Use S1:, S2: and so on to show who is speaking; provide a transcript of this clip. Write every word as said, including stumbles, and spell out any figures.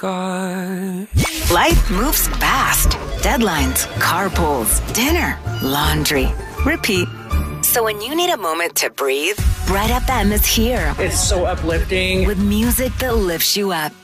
S1: sky.
S2: Life moves fast. Deadlines, carpools, dinner, laundry, repeat. So when you need a moment to breathe, Bright F M is here
S1: It's so uplifting.
S2: with music that lifts you up.